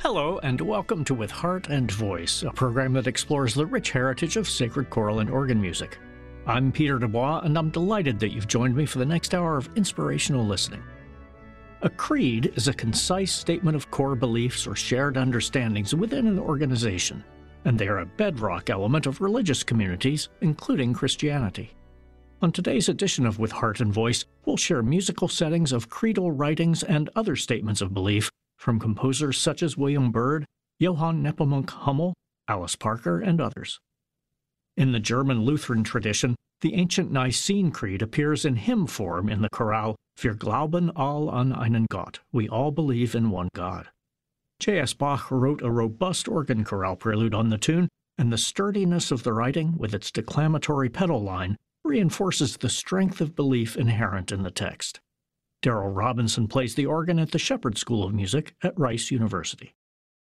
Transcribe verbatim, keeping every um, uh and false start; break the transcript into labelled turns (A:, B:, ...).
A: Hello, and welcome to With Heart and Voice, a program that explores the rich heritage of sacred choral and organ music. I'm Peter Dubois, and I'm delighted that you've joined me for the next hour of inspirational listening. A creed is a concise statement of core beliefs or shared understandings within an organization, and they are a bedrock element of religious communities, including Christianity. On today's edition of With Heart and Voice, we'll share musical settings of creedal writings and other statements of belief from composers such as William Byrd, Johann Nepomuk Hummel, Alice Parker, and others. In the German Lutheran tradition, the ancient Nicene Creed appears in hymn form in the chorale Wir glauben all an einen Gott, we all believe in one God. J S Bach wrote a robust organ chorale prelude on the tune, and the sturdiness of the writing, with its declamatory pedal line, reinforces the strength of belief inherent in the text. Darrell Robinson plays the organ at the Shepherd School of Music at Rice University.